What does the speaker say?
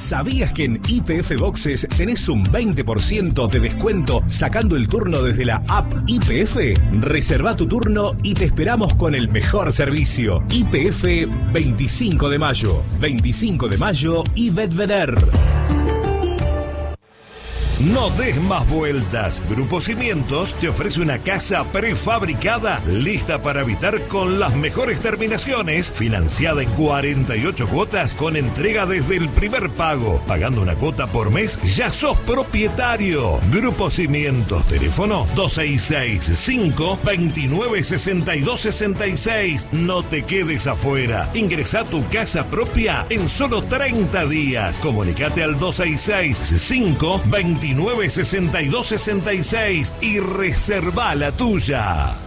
¿Sabías que en YPF Boxes tenés un 20% de descuento sacando el turno desde la app YPF? Reserva tu turno y te esperamos con el mejor servicio. YPF 25 de mayo. 25 de mayo y Betvener. No des más vueltas. Grupo Cimientos te ofrece una casa prefabricada lista para habitar con las mejores terminaciones, financiada en 48 cuotas con entrega desde el primer pago. Pagando una cuota por mes ya sos propietario. Grupo Cimientos, teléfono 2665-296266. No te quedes afuera. Ingresá a tu casa propia en solo 30 días. Comunicate al 2665-296266 y reserva la tuya.